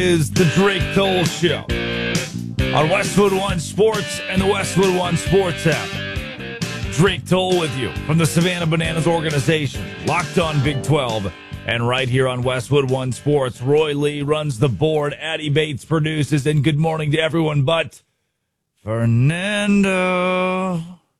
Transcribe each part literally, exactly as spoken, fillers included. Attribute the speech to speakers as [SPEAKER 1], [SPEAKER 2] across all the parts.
[SPEAKER 1] Is the Drake Toll Show on Westwood One Sports and the Westwood One Sports app. Drake Toll with you from the Savannah Bananas organization, locked on Big twelve, and right here on Westwood One Sports. Roy Lee runs the board, Addie Bates produces, and good morning to everyone but Fernando.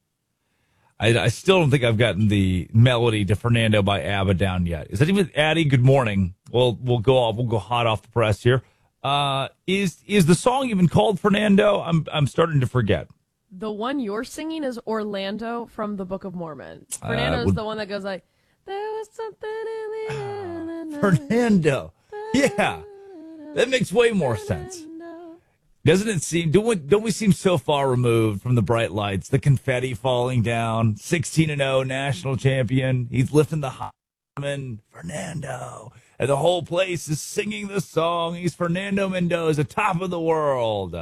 [SPEAKER 1] I, I still don't think I've gotten the melody to Fernando by ABBA down yet. Is that even Addie? Good morning. We'll we'll go off. We'll go hot off the press here. Uh, is is the song even called Fernando? I'm I'm starting to forget.
[SPEAKER 2] The one you're singing is Orlando from the Book of Mormon. Fernando uh, is the one that goes like, there was something in the air.
[SPEAKER 1] Fernando. Yeah, that makes way more sense. Doesn't it seem? Don't we, don't we seem so far removed from the bright lights, the confetti falling down? sixteen and oh national champion. He's lifting the Heisman, Fernando. And the whole place is singing the song. He's Fernando Mendoza, top of the world.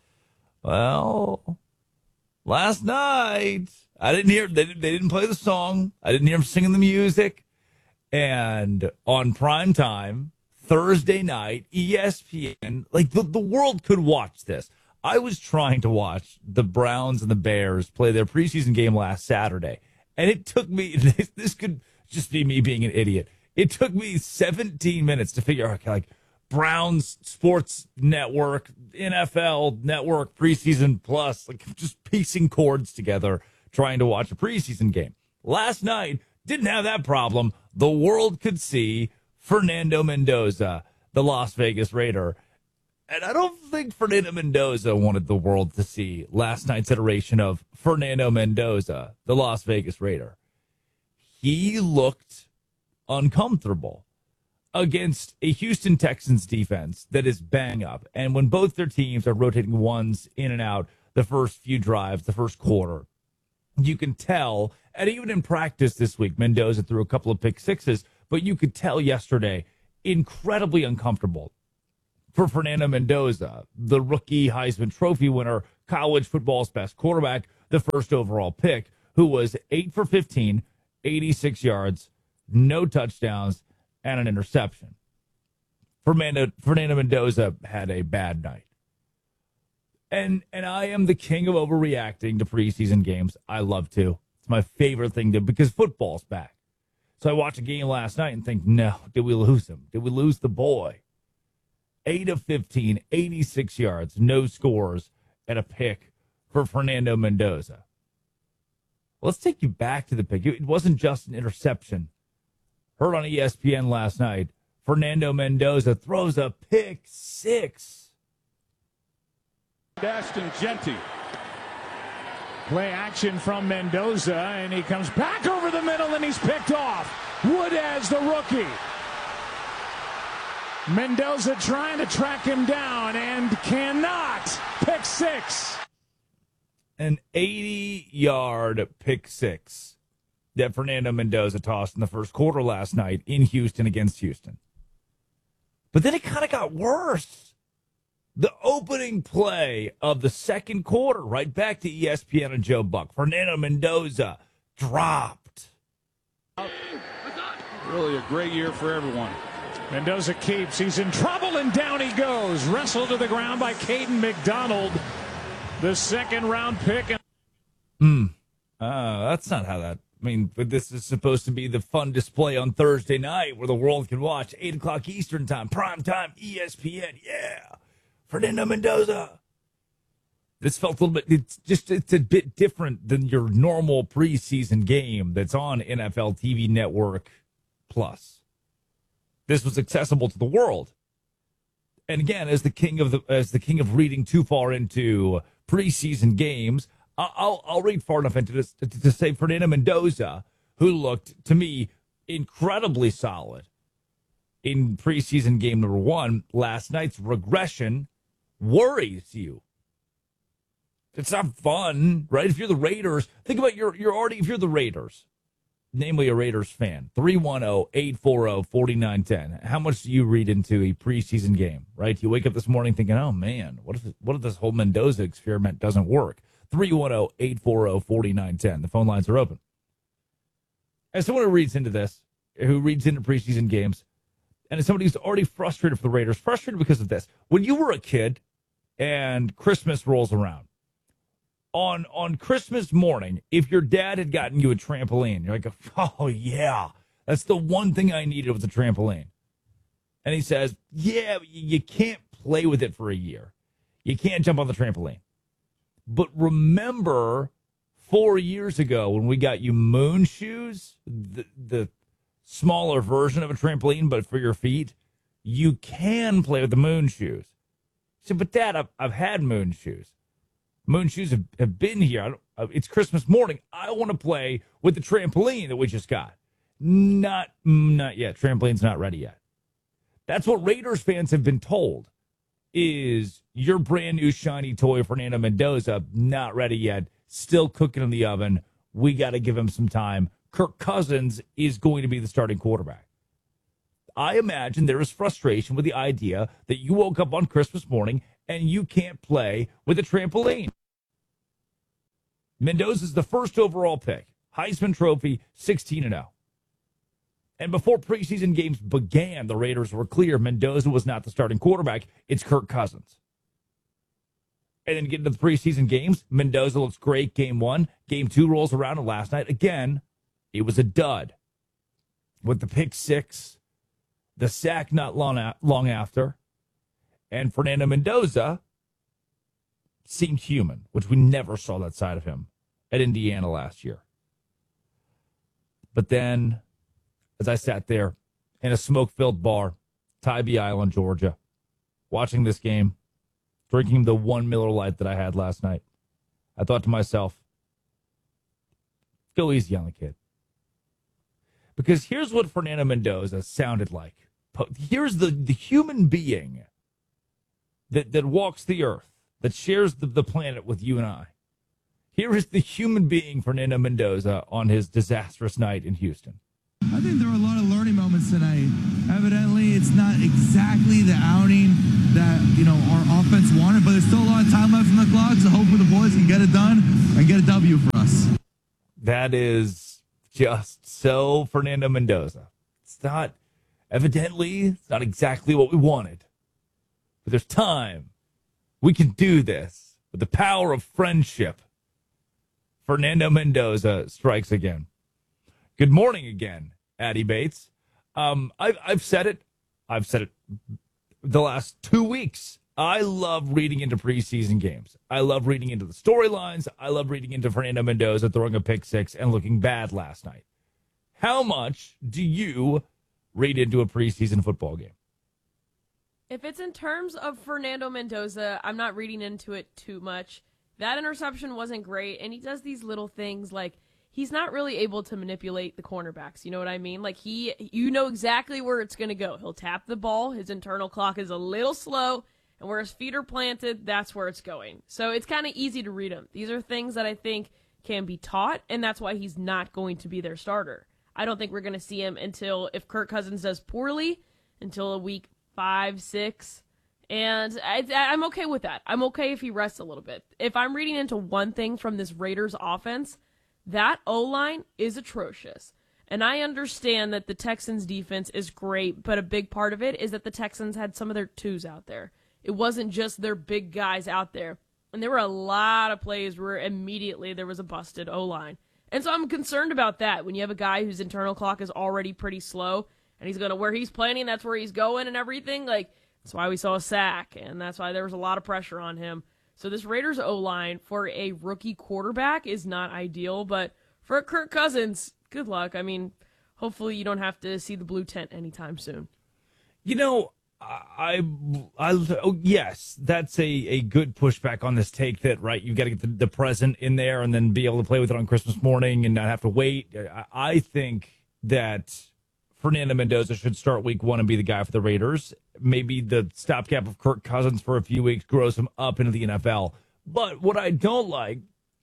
[SPEAKER 1] Well, last night, I didn't hear, they, they didn't play the song. I didn't hear him singing the music. And on prime time, Thursday night, E S P N, like the, the world could watch this. I was trying to watch the Browns and the Bears play their preseason game last Saturday. And it took me, this, this could just be me being an idiot. It took me seventeen minutes to figure out, okay, like Browns Sports Network, N F L Network, preseason plus, like just piecing chords together, trying to watch a preseason game. Last night, didn't have that problem. The world could see Fernando Mendoza, the Las Vegas Raider. And I don't think Fernando Mendoza wanted the world to see last night's iteration of Fernando Mendoza, the Las Vegas Raider. He looked uncomfortable against a Houston Texans defense that is bang up. And when both their teams are rotating ones in and out the first few drives, the first quarter, you can tell, and even in practice this week, Mendoza threw a couple of pick sixes, but you could tell yesterday, incredibly uncomfortable for Fernando Mendoza, the rookie Heisman Trophy winner, college football's best quarterback, the first overall pick, who was eight for fifteen, eighty-six yards, no touchdowns, and an interception. Fernando, Fernando Mendoza had a bad night. And and I am the king of overreacting to preseason games. I love to. It's my favorite thing to, because football's back. So I watched a game last night and think, no, did we lose him? Did we lose the boy? eight of fifteen, eighty-six yards, no scores, and a pick for Fernando Mendoza. Let's take you back to the pick. It wasn't just an interception. Heard on E S P N last night, Fernando Mendoza throws a pick six.
[SPEAKER 3] Ashton Genty. Play action from Mendoza, and he comes back over the middle, and he's picked off. Wood as the rookie. Mendoza trying to track him down and cannot. Pick six.
[SPEAKER 1] An eighty-yard pick six that Fernando Mendoza tossed in the first quarter last night in Houston against Houston. But then it kind of got worse. The opening play of the second quarter, right back to E S P N and Joe Buck, Fernando Mendoza dropped.
[SPEAKER 3] Really a great year for everyone. Mendoza keeps. He's in trouble, and down he goes. Wrestled to the ground by Caden McDonald, the second round pick.
[SPEAKER 1] Hmm. Uh, that's not how that. I mean, but this is supposed to be the fun display on Thursday night where the world can watch. eight o'clock Eastern time, prime time, E S P N. Yeah. Fernando Mendoza. This felt a little bit, it's just, it's a bit different than your normal preseason game that's on N F L T V Network Plus. This was accessible to the world. And again, as the king of the, as the king of reading too far into preseason games, I'll, I'll read far enough into this to, to say Fernando Mendoza, who looked to me incredibly solid in preseason game number one, last night's regression worries you. It's not fun, right? If you're the Raiders, think about your, you're already, if you're the Raiders, namely a Raiders fan, three one zero, eight four zero, four nine one zero. How much do you read into a preseason game, right? You wake up this morning thinking, oh man, what if, what if this whole Mendoza experiment doesn't work? three one zero, eight four zero, four nine one zero. The phone lines are open. As someone who reads into this, who reads into preseason games, and as somebody who's already frustrated for the Raiders, frustrated because of this. When you were a kid and Christmas rolls around, on on Christmas morning, if your dad had gotten you a trampoline, you're like, oh, yeah, that's the one thing I needed was a trampoline. And he says, yeah, you can't play with it for a year. You can't jump on the trampoline. But remember four years ago when we got you moon shoes, the, the smaller version of a trampoline, but for your feet, you can play with the moon shoes. He said, but Dad, I've, I've had moon shoes. Moon shoes have, have been here. I don't, uh, it's Christmas morning. I want to play with the trampoline that we just got. Not, not yet. Trampoline's not ready yet. That's what Raiders fans have been told, is your brand new shiny toy, Fernando Mendoza, not ready yet, still cooking in the oven. We got to give him some time. Kirk Cousins is going to be the starting quarterback. I imagine there is frustration with the idea that you woke up on Christmas morning and you can't play with a trampoline. Mendoza is the first overall pick, Heisman Trophy, sixteen and oh. And before preseason games began, the Raiders were clear Mendoza was not the starting quarterback. It's Kirk Cousins. And then get into the preseason games, Mendoza looks great game one. Game two rolls around, and last night, again, it was a dud. With the pick six, the sack not long, a- long after, and Fernando Mendoza seemed human, which we never saw that side of him at Indiana last year. But then, as I sat there in a smoke-filled bar, Tybee Island, Georgia, watching this game, drinking the one Miller Lite that I had last night, I thought to myself, go easy on the kid. Because here's what Fernando Mendoza sounded like. Here's the, the human being that, that walks the earth, that shares the, the planet with you and I. Here is the human being, Fernando Mendoza, on his disastrous night in Houston.
[SPEAKER 4] I think there were a lot of learning moments tonight. Evidently, it's not exactly the outing that, you know, our offense wanted, but there's still a lot of time left in the clock, so hopefully the boys can get it done and get a W for us.
[SPEAKER 1] That is just so Fernando Mendoza. It's not, evidently, it's not exactly what we wanted. But there's time. We can do this with the power of friendship. Fernando Mendoza strikes again. Good morning again, Addie Bates. Um, I've, I've said it. I've said it the last two weeks. I love reading into preseason games. I love reading into the storylines. I love reading into Fernando Mendoza throwing a pick six and looking bad last night. How much do you read into a preseason football game?
[SPEAKER 2] If it's in terms of Fernando Mendoza, I'm not reading into it too much. That interception wasn't great, and he does these little things like he's not really able to manipulate the cornerbacks. You know what I mean? Like, he, you know exactly where it's going to go. He'll tap the ball. His internal clock is a little slow, and where his feet are planted, that's where it's going. So it's kind of easy to read him. These are things that I think can be taught, and that's why he's not going to be their starter. I don't think we're going to see him until, if Kirk Cousins does poorly, until a week five, six. And I, I'm okay with that. I'm okay if he rests a little bit. If I'm reading into one thing from this Raiders offense, that O-line is atrocious. And I understand that the Texans defense is great, but a big part of it is that the Texans had some of their twos out there. It wasn't just their big guys out there. And there were a lot of plays where immediately there was a busted O-line. And so I'm concerned about that. When you have a guy whose internal clock is already pretty slow, and he's going to where he's planning, that's where he's going and everything, like, that's why we saw a sack, and that's why there was a lot of pressure on him. So this Raiders O-line for a rookie quarterback is not ideal, but for Kirk Cousins, good luck. I mean, hopefully you don't have to see the blue tent anytime soon.
[SPEAKER 1] You know, I, I, oh, yes, that's a, a good pushback on this take that, right, you've got to get the, the present in there and then be able to play with it on Christmas morning and not have to wait. I, I think that Fernando Mendoza should start week one and be the guy for the Raiders. Maybe the stopgap of Kirk Cousins for a few weeks grows him up into the N F L. But what I don't like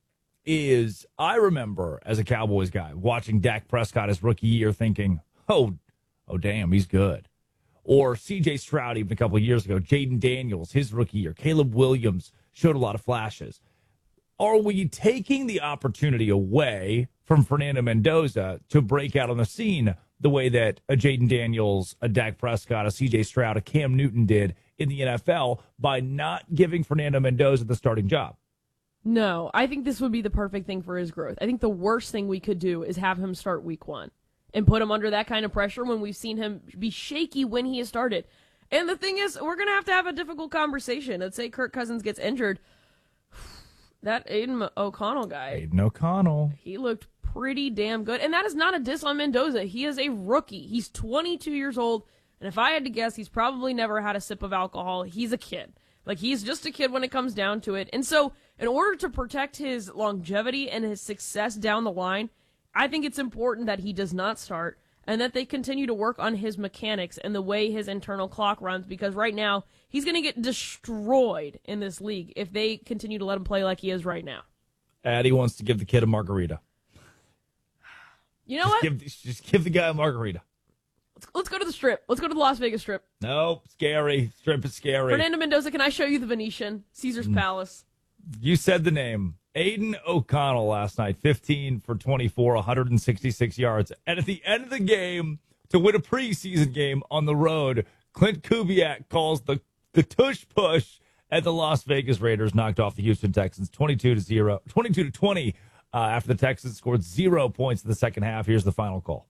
[SPEAKER 1] is I remember as a Cowboys guy watching Dak Prescott his rookie year thinking, oh, oh, damn, he's good. Or C J Stroud even a couple of years ago, Jaden Daniels, his rookie year, Caleb Williams showed a lot of flashes. Are we taking the opportunity away from Fernando Mendoza to break out on the scene the way that a Jaden Daniels, a Dak Prescott, a C J Stroud, a Cam Newton did in the N F L by not giving Fernando Mendoza the starting job.
[SPEAKER 2] No, I think this would be the perfect thing for his growth. I think the worst thing we could do is have him start week one and put him under that kind of pressure when we've seen him be shaky when he has started. And the thing is, we're going to have to have a difficult conversation. Let's say Kirk Cousins gets injured. That Aiden O'Connell guy.
[SPEAKER 1] Aiden O'Connell.
[SPEAKER 2] He looked pretty damn good. And that is not a diss on Mendoza. He is a rookie. He's twenty-two years old. And if I had to guess, he's probably never had a sip of alcohol. He's a kid. Like, he's just a kid when it comes down to it. And so, in order to protect his longevity and his success down the line, I think it's important that he does not start and that they continue to work on his mechanics and the way his internal clock runs, because right now, he's going to get destroyed in this league if they continue to let him play like he is right now.
[SPEAKER 1] Addie wants to give the kid a margarita.
[SPEAKER 2] You know
[SPEAKER 1] just
[SPEAKER 2] what?
[SPEAKER 1] Give, just give the guy a margarita.
[SPEAKER 2] Let's, let's go to the Strip. Let's go to the Las Vegas Strip.
[SPEAKER 1] Nope, scary. Strip is scary.
[SPEAKER 2] Fernando Mendoza, can I show you the Venetian? Caesar's mm. Palace.
[SPEAKER 1] You said the name. Aiden O'Connell last night, fifteen for twenty-four, one hundred sixty-six yards. And at the end of the game, to win a preseason game on the road, Clint Kubiak calls the, the tush push, and the Las Vegas Raiders knocked off the Houston Texans twenty-two to zero, twenty-two to twenty uh, after the Texans scored zero points in the second half. Here's the final call.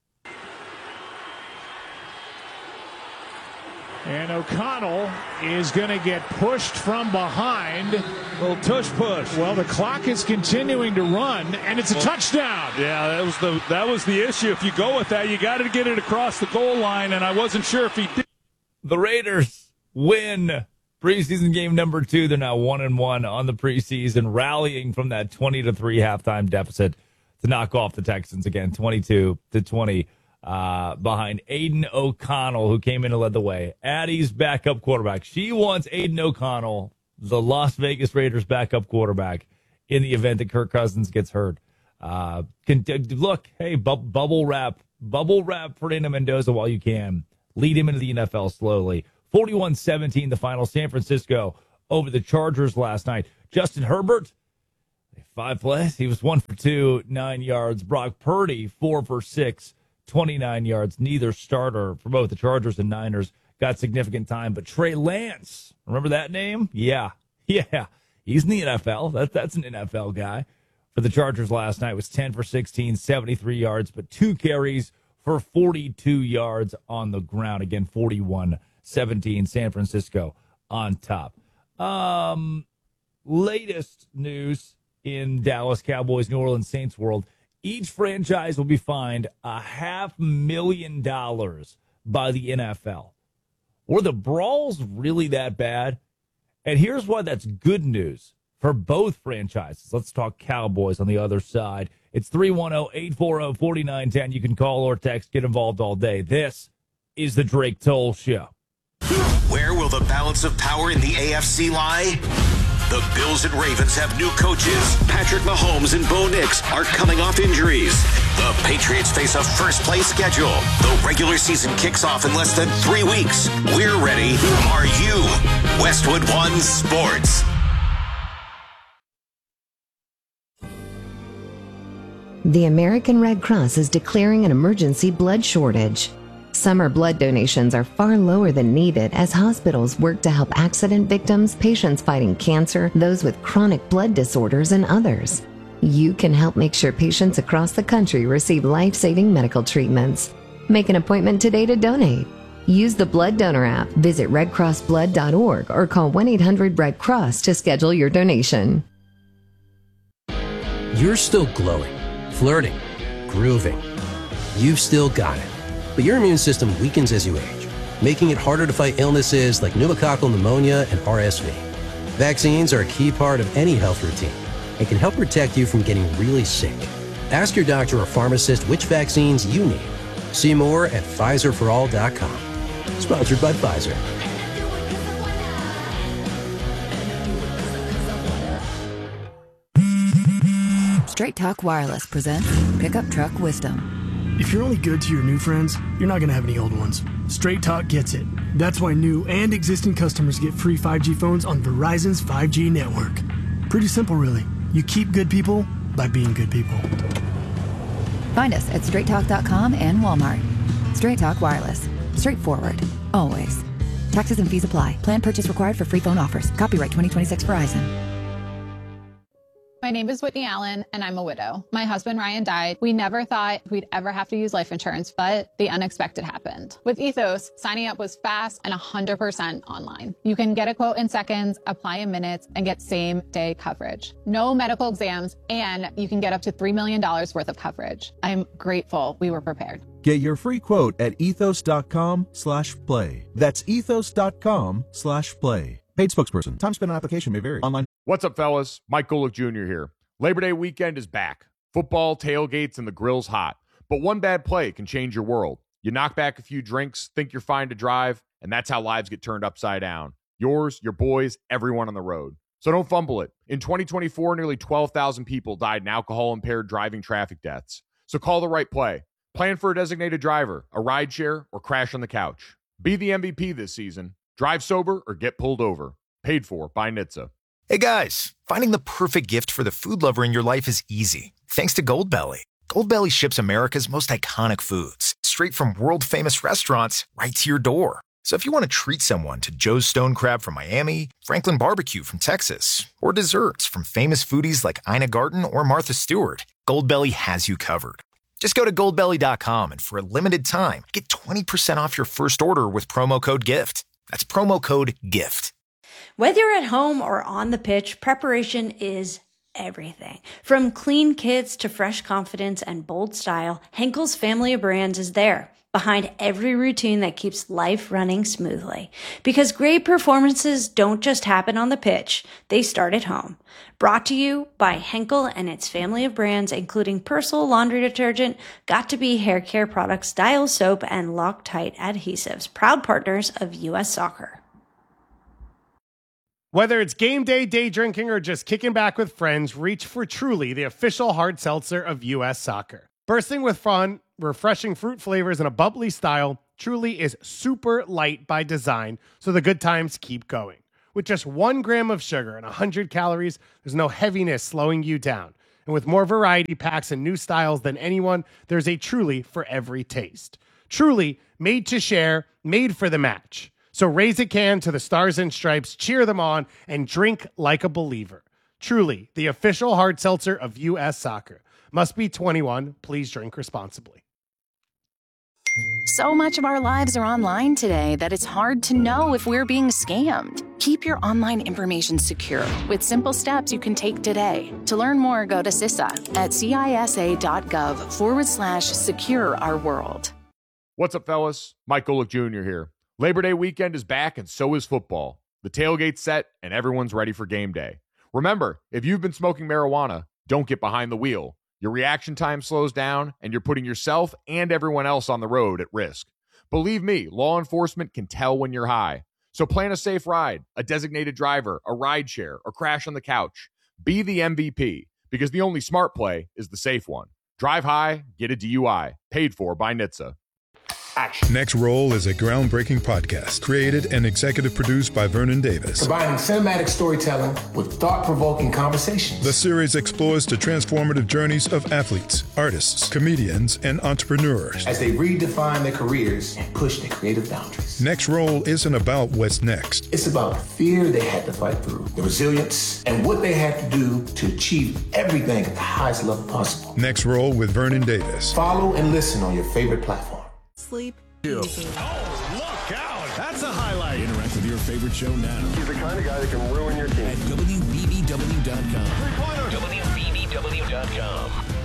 [SPEAKER 3] And O'Connell is going to get pushed from behind.
[SPEAKER 5] Little tush push.
[SPEAKER 3] Well, the clock is continuing to run, and it's a well, touchdown.
[SPEAKER 5] Yeah, that was the that was the issue. If you go with that, you got to get it across the goal line, and I wasn't sure if he did.
[SPEAKER 1] The Raiders win preseason game number two. They're now one and one on the preseason, rallying from that twenty to three halftime deficit to knock off the Texans again, twenty-two to twenty. Uh, behind Aiden O'Connell, who came in and led the way. Addie's backup quarterback. She wants Aiden O'Connell, the Las Vegas Raiders backup quarterback, in the event that Kirk Cousins gets hurt. Uh, can, look, hey, bu- bubble wrap, bubble wrap Fernando Mendoza while you can. Lead him into the N F L slowly. forty-one seventeen, the final. San Francisco over the Chargers last night. Justin Herbert, five plays. He was one for two, nine yards. Brock Purdy, four for six. twenty-nine yards. Neither starter for both the Chargers and Niners got significant time. But Trey Lance, remember that name? Yeah. Yeah. He's in the N F L. That, that's an N F L guy. For the Chargers last night was ten for sixteen, seventy-three yards, but two carries for forty-two yards on the ground. Again, forty-one seventeen, San Francisco on top. Um, latest news in Dallas Cowboys, New Orleans Saints world. Each franchise will be fined a half million dollars by the N F L. Were the brawls really that bad? And here's why that's good news for both franchises. Let's talk Cowboys on the other side. It's three one zero, eight four zero, four nine one zero. You can call or text, get involved all day. This is the Drake Toll Show.
[SPEAKER 6] Where will the balance of power in the A F C lie? The Bills and Ravens have new coaches. Patrick Mahomes and Bo Nix are coming off injuries. The Patriots face a first-place schedule. The regular season kicks off in less than three weeks. We're ready. Are you? Westwood One Sports.
[SPEAKER 7] The American Red Cross is declaring an emergency blood shortage. Summer blood donations are far lower than needed as hospitals work to help accident victims, patients fighting cancer, those with chronic blood disorders, and others. You can help make sure patients across the country receive life-saving medical treatments. Make an appointment today to donate. Use the Blood Donor app, visit red cross blood dot org, or call one eight hundred red cross to schedule your donation.
[SPEAKER 8] You're still glowing, flirting, grooving. You've still got it. But your immune system weakens as you age, making it harder to fight illnesses like pneumococcal pneumonia and R S V. Vaccines are a key part of any health routine and can help protect you from getting really sick. Ask your doctor or pharmacist which vaccines you need. See more at Pfizer for all dot com. Sponsored by Pfizer.
[SPEAKER 9] Straight Talk Wireless presents Pickup Truck Wisdom.
[SPEAKER 10] If you're only good to your new friends, you're not going to have any old ones. Straight Talk gets it. That's why new and existing customers get free five G phones on Verizon's five G network. Pretty simple, really. You keep good people by being good people.
[SPEAKER 9] Find us at straight talk dot com and Walmart. Straight Talk Wireless. Straightforward. Always. Taxes and fees apply. Plan purchase required for free phone offers. Copyright twenty twenty-six Verizon.
[SPEAKER 11] My name is Whitney Allen, and I'm a widow. My husband, Ryan, died. We never thought we'd ever have to use life insurance, but the unexpected happened. With Ethos, signing up was fast and one hundred percent online. You can get a quote in seconds, apply in minutes, and get same-day coverage. No medical exams, and you can get up to three million dollars worth of coverage. I'm grateful we were prepared.
[SPEAKER 12] Get your free quote at ethos.com slash play. That's ethos.com slash play. Paid spokesperson. Time spent on application may vary. Online.
[SPEAKER 13] What's up, fellas? Mike Golick Junior here. Labor Day weekend is back. Football, tailgates, and the grill's hot. But one bad play can change your world. You knock back a few drinks, think you're fine to drive, and that's how lives get turned upside down. Yours, your boys, everyone on the road. So don't fumble it. In twenty twenty-four, nearly twelve thousand people died in alcohol-impaired driving traffic deaths. So call the right play. Plan for a designated driver, a rideshare, or crash on the couch. Be the M V P this season. Drive sober or get pulled over. Paid for by N H T S A.
[SPEAKER 14] Hey guys, finding the perfect gift for the food lover in your life is easy. Thanks to Goldbelly. Goldbelly ships America's most iconic foods straight from world-famous restaurants right to your door. So if you want to treat someone to Joe's Stone Crab from Miami, Franklin Barbecue from Texas, or desserts from famous foodies like Ina Garten or Martha Stewart, Goldbelly has you covered. Just go to goldbelly dot com and for a limited time, get twenty percent off your first order with promo code GIFT. That's promo code GIFT.
[SPEAKER 15] Whether you're at home or on the pitch, preparation is everything. From clean kits to fresh confidence and bold style, Henkel's family of brands is there, behind every routine that keeps life running smoothly. Because great performances don't just happen on the pitch, they start at home. Brought to you by Henkel and its family of brands, including Persil laundry detergent, Got2b hair care products, Dial soap, and Loctite adhesives, proud partners of U S Soccer.
[SPEAKER 16] Whether it's game day, day drinking, or just kicking back with friends, reach for Truly, the official hard seltzer of U S Soccer. Bursting with fun, refreshing fruit flavors, and a bubbly style, Truly is super light by design, so the good times keep going. With just one gram of sugar and one hundred calories, there's no heaviness slowing you down. And with more variety packs and new styles than anyone, there's a Truly for every taste. Truly, made to share, made for the match. So raise a can to the Stars and Stripes, cheer them on, and drink like a believer. Truly, the official hard seltzer of U S Soccer. Must be twenty-one. Please drink responsibly.
[SPEAKER 17] So much of our lives are online today that it's hard to know if we're being scammed. Keep your online information secure with simple steps you can take today. To learn more, go to CISA at cisa.gov forward slash secure our world.
[SPEAKER 13] What's up, fellas? Mike Golick Junior here. Labor Day weekend is back, and so is football. The tailgate's set, and everyone's ready for game day. Remember, if you've been smoking marijuana, don't get behind the wheel. Your reaction time slows down, and you're putting yourself and everyone else on the road at risk. Believe me, law enforcement can tell when you're high. So plan a safe ride, a designated driver, a ride share, or crash on the couch. Be the M V P, because the only smart play is the safe one. Drive high, get a D U I. Paid for by N H T S A.
[SPEAKER 18] Action. Next Roll is a groundbreaking podcast created and executive produced by Vernon Davis.
[SPEAKER 19] Combining cinematic storytelling with thought-provoking conversations.
[SPEAKER 18] The series explores the transformative journeys of athletes, artists, comedians, and entrepreneurs
[SPEAKER 19] as they redefine their careers and push their creative boundaries.
[SPEAKER 18] Next Roll isn't about what's next.
[SPEAKER 19] It's about the fear they had to fight through, the resilience, and what they had to do to achieve everything at the highest level possible.
[SPEAKER 18] Next Roll with Vernon Davis.
[SPEAKER 19] Follow and listen on your favorite platform.
[SPEAKER 20] Sleep
[SPEAKER 21] easy. Oh, look out! That's a highlight. Interact with your favorite show now.
[SPEAKER 22] He's the kind of guy that can ruin your team.
[SPEAKER 21] At W B B W dot com.
[SPEAKER 22] Three-pointer.
[SPEAKER 21] W B B W dot com.